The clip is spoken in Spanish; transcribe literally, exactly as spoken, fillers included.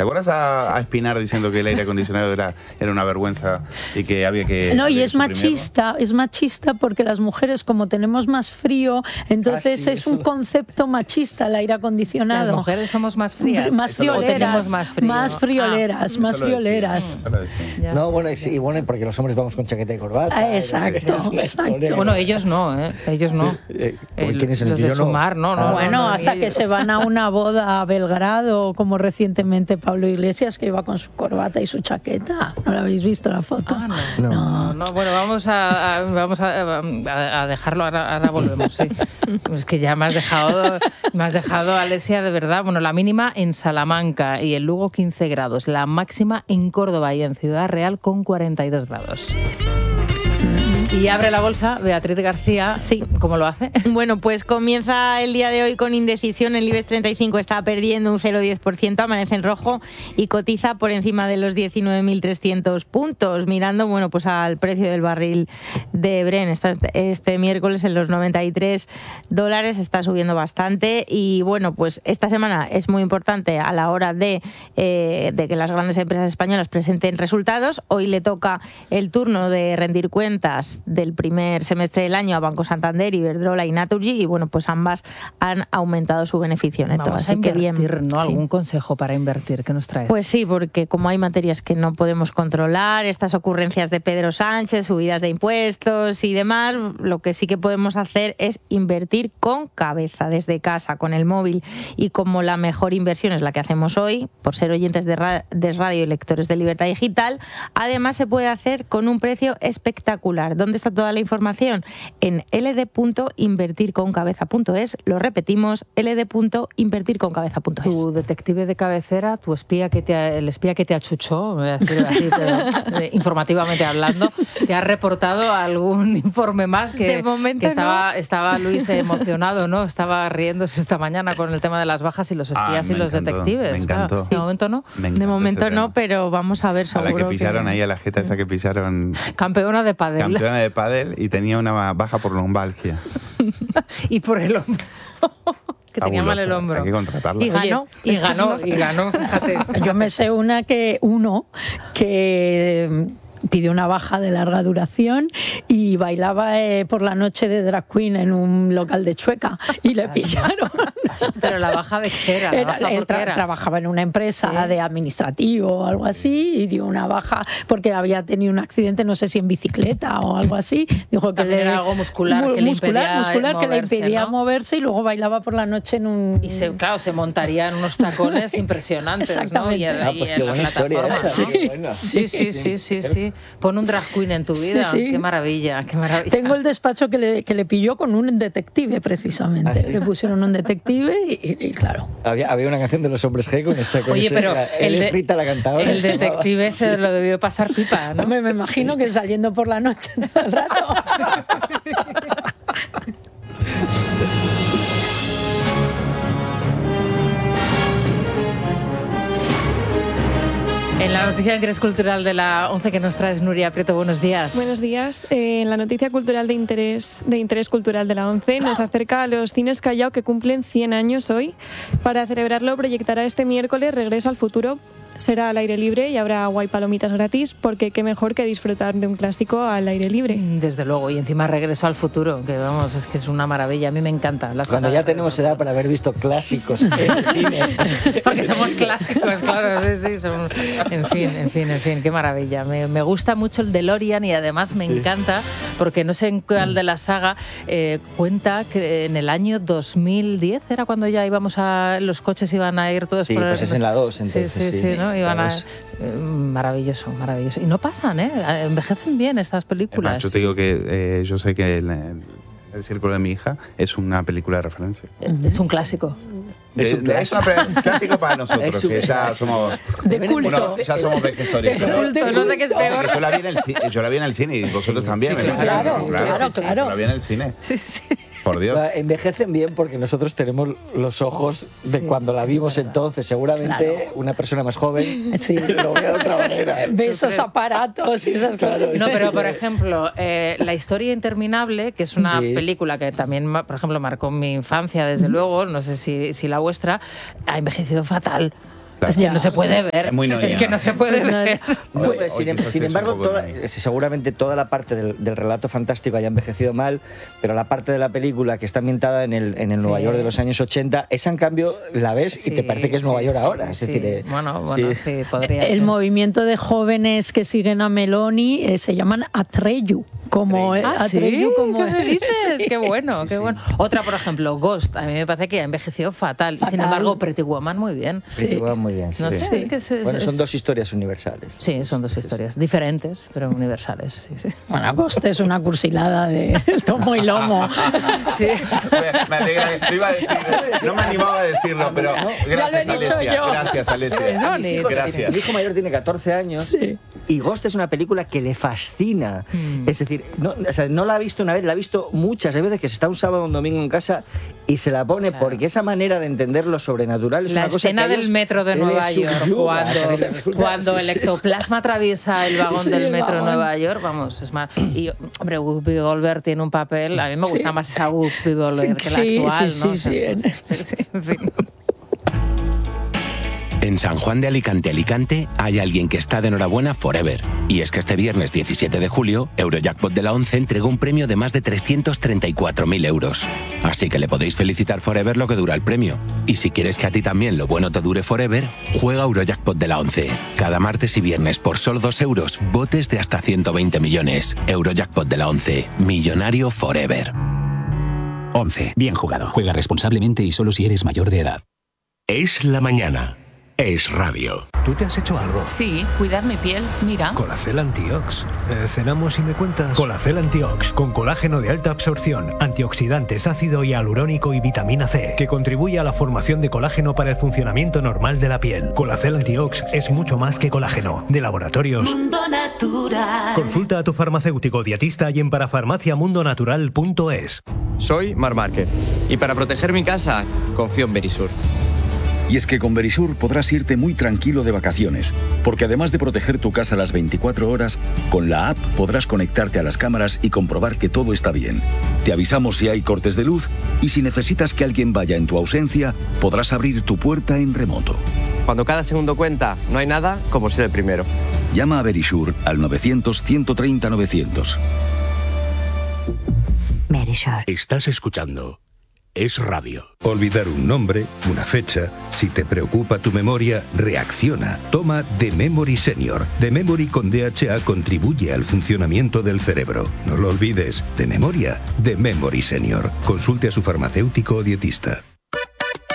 ¿Te acuerdas a, a Espinar diciendo que el aire acondicionado era, era una vergüenza y que había que... No, y había es que suprimirlo? machista, es machista porque las mujeres, como tenemos más frío, entonces Ah, sí, es eso. un concepto machista el aire acondicionado. Las mujeres somos más frías. Más Eso lo frioleras, tenemos más frío. más frioleras, Eso más lo decía, frioleras. eso lo decía. Ya. No, bueno, y, sí, y bueno, porque los hombres vamos con chaqueta y corbata. Ah, exacto, Es una exacto. historia. Bueno, ellos no, ¿eh? Ellos no. Eh, El- ¿quién es el los que de yo no? Sumar, no, no. Ah, Bueno, no, no, hasta ni que ellos. se van a una boda a Belgrado, como recientemente Pablo Iglesias, que iba con su corbata y su chaqueta. ¿No la habéis visto la foto? Ah, no. No. No, no, bueno, vamos a, a- vamos a, a- a dejarlo, ahora, ahora volvemos, sí. Es que ya me has dejado, me has dejado, Alesia, de verdad. Bueno, la mínima en Salamanca y en Lugo quince grados, la máxima en Córdoba y en Ciudad Real con cuarenta y dos grados. Y abre la bolsa Beatriz García. Sí. ¿Cómo lo hace? Bueno, pues comienza el día de hoy con indecisión. El IBEX treinta y cinco está perdiendo un cero coma diez por ciento, amanece en rojo y cotiza por encima de los diecinueve mil trescientos puntos, mirando bueno, pues al precio del barril de Brent. Está este miércoles en los noventa y tres dólares, está subiendo bastante y bueno, pues esta semana es muy importante a la hora de, eh, de que las grandes empresas españolas presenten resultados. Hoy le toca el turno de rendir cuentas del primer semestre del año a Banco Santander, Iberdrola y Naturgy y bueno, pues ambas han aumentado su beneficio neto. Vamos a Así que invertir, bien. ¿no? Sí. ¿Algún consejo para invertir? ¿Qué nos traes? Pues sí, porque como hay materias que no podemos controlar, estas ocurrencias de Pedro Sánchez, subidas de impuestos y demás, lo que sí que podemos hacer es invertir con cabeza, desde casa, con el móvil. Y como la mejor inversión es la que hacemos hoy, por ser oyentes de, ra de radio y lectores de Libertad Digital, además se puede hacer con un precio espectacular. ¿Dónde está toda la información? En l d punto invertir con cabeza punto es. Lo repetimos, l d punto invertir con cabeza punto es. Tu detective de cabecera, tu espía que te ha- el espía que te achuchó, voy a decirlo así, pero eh, informativamente hablando, te ha reportado algún informe más que, De momento que estaba, no. estaba Luis emocionado, ¿no? Estaba riéndose esta mañana con el tema de las bajas y los espías Ah, y me los encantó, detectives. me claro. encantó. De momento no. Me De encanta momento ese no, tema. pero vamos a ver A seguro la que pillaron que... ahí, a la jeta esa que pillaron, Campeona de pádel. campeona de pádel y tenía una baja por lumbalgia. Y por el hombro. que tenía mal el Fabulosa, hombro. Hay que contratarla. Y ganó. Oye, y ganó, y ganó, fíjate. Yo me sé una que uno que pidió una baja de larga duración y bailaba eh, por la noche de drag queen en un local de Chueca y le pillaron. Pero la baja de qué era, la Era- baja él por qué tra- era. trabajaba en una empresa Sí. de administrativo o algo así y dio una baja porque había tenido un accidente, no sé si en bicicleta o algo así. Dijo que También le, era algo muscular mu- que le muscular, impedía muscular que le moverse, impedía ¿no? moverse y luego bailaba por la noche en un... Y se, claro, se montaría en unos tacones impresionantes, Exactamente. ¿no? Y, Ah, y pues en qué la buena historia plataforma, esa. ¿no? Qué buena. Sí, sí, sí, sí, sí. Pon un drag queen en tu Sí, vida. sí. Qué maravilla, qué maravilla. Tengo el despacho que le, que le pilló con un detective, precisamente. ¿Ah, sí? Le pusieron un detective y, y- y claro. Había, había una canción de los hombres G con esa con Oye, ese- pero la- el él de- es Rita la cantadora. El se llamaba. detective se lo debió pasar pipa, ¿no? Hombre, me imagino que saliendo por la noche todo el rato. En la noticia de interés cultural de la once que nos traes, Nuria Prieto, buenos días. Buenos días. Eh, en la noticia cultural de interés, de interés cultural de la ONCE nos acerca a los cines Callao que cumplen cien años hoy. Para celebrarlo proyectará este miércoles Regreso al Futuro. Será al aire libre y habrá agua y palomitas gratis porque qué mejor que disfrutar de un clásico al aire libre. Desde luego, y encima Regreso al Futuro, que vamos, es que es una maravilla, a mí me encanta. La Cuando saga ya de tenemos Regreso al edad para haber visto clásicos en el cine. Porque somos clásicos, claro, sí, sí, somos... En fin, en fin, en fin, qué maravilla. Me, me gusta mucho el DeLorean y además me Sí. encanta, porque no sé en cuál de la saga, eh, cuenta que en el año dos mil diez era cuando ya íbamos a... los coches iban a ir todos Sí, por... pues es en la dos, Sí, entonces. sí, sí, sí. ¿no? Iban La a... dos. eh, Maravilloso, maravilloso. Y no pasan, ¿eh? Envejecen bien estas películas. Además, yo te digo que eh, yo sé que el, el- el círculo de mi hija es una película de referencia. Es un clásico. Es Eh, un clásico. es una pre- clásico para nosotros, Es un que ya clásico. somos, De culto. bueno, ya somos vegetarianos. De Pero- culto, no sé qué es culto. peor. Porque yo la vi en el cine, yo la vi en el cine y vosotros también. sí, ¿verdad? claro, Sí, claro, sí, sí, claro. Yo la vi en el cine. Sí, sí. Por Dios. Va, Envejecen bien porque nosotros tenemos los ojos de cuando la vimos entonces. Seguramente una persona más joven Sí. lo ve de otra manera. Ve esos aparatos y esas cosas. No, pero por ejemplo, eh, La historia interminable, que es una Sí. película que también, ma- por ejemplo, marcó mi infancia, desde luego, no sé si, si la vuestra, ha envejecido fatal. Pues ya. No se puede ver. Es muy es noña. que no se puede Pues no, ver. No, Pues- pues, sin, Oye, sin eso es embargo, un poco toda- de- seguramente toda la parte del, del relato fantástico haya envejecido mal, pero la parte de la película que está ambientada en el, en el Nueva Sí. York de los años ochenta, esa en cambio la ves y te Sí, parece que es Nueva sí, York sí, ahora. Es sí. decir, eh, bueno, bueno, sí. sí, podría El ser. movimiento de jóvenes que siguen a Meloni eh, se llaman Atreyu, como eh, Ah, ¿sí? Atreyu, como ¿Qué me él. dices? Sí. Qué bueno, qué bueno. Otra, por ejemplo, Ghost. A mí me parece que ha envejecido fatal. Y sin Fatal. embargo, Pretty Woman muy bien. Sí. Sí, va muy bien. Sí. No sé, Sí. es que es- es- Bueno, son es- dos historias universales. Sí, son dos historias diferentes, pero universales. Sí, sí. Bueno, Ghost es una cursilada de tomo y lomo. Sí. Me, me alegra, lo iba a decir, no me animaba a decirlo, pero gracias, lo he dicho Alesia. yo. Gracias, Alesia. Es bonito. Mis hijos- Gracias. Mi hijo mayor tiene catorce años Sí. y Ghost es una película que le fascina. Mm. Es decir, no, o sea, no la ha visto una vez, la ha visto muchas. Hay veces que se está un sábado o un domingo en casa y se la pone Claro. porque esa manera de entender lo sobrenatural es La una cosa que escena a ellos del metro de les Nueva York, subyuga, cuando, o sea, les resulta- cuando sí, el sí. ectoplasma atraviesa el vagón Sí, del el metro de vagón. Nueva York, vamos, es más. Y, hombre, Whoopi Goldberg tiene un papel, a mí me gusta Sí. más esa Whoopi Goldberg que la Sí, actual, sí, ¿no? sí, sí. O sea, sí, sí, en fin. En San Juan de Alicante, Alicante, hay alguien que está de enhorabuena forever. Y es que este viernes diecisiete de julio, Eurojackpot de la once entregó un premio de más de trescientos treinta y cuatro mil euros. Así que le podéis felicitar forever lo que dura el premio. Y si quieres que a ti también lo bueno te dure forever, juega Eurojackpot de la once. Cada martes y viernes por solo dos euros, botes de hasta ciento veinte millones. Eurojackpot de la once. Millonario forever. once. Bien jugado. Juega responsablemente y solo si eres mayor de edad. Es la mañana. Es radio. ¿Tú te has hecho algo? Sí, cuidar mi piel, mira. Colacel Antiox. Eh, cenamos y me cuentas. Colacel Antiox, con colágeno de alta absorción, antioxidantes, ácido hialurónico y vitamina C, que contribuye a la formación de colágeno para el funcionamiento normal de la piel. Colacel Antiox es mucho más que colágeno. De laboratorios Mundo Natural. Consulta a tu farmacéutico dietista y en parafarmaciamundonatural punto es. Soy Mar Márquez y para proteger mi casa confío en Verisur. Y es que con Verisur podrás irte muy tranquilo de vacaciones, porque además de proteger tu casa las veinticuatro horas, con la app podrás conectarte a las cámaras y comprobar que todo está bien. Te avisamos si hay cortes de luz y si necesitas que alguien vaya en tu ausencia, podrás abrir tu puerta en remoto. Cuando cada segundo cuenta, no hay nada como ser el primero. Llama a Verisur al novecientos, ciento treinta, novecientos. Verisur. Estás escuchando Es Radio. Olvidar un nombre, una fecha. Si te preocupa tu memoria, reacciona. Toma The Memory Senior. The Memory con D H A contribuye al funcionamiento del cerebro. No lo olvides. De memoria, The Memory Senior. Consulte a su farmacéutico o dietista.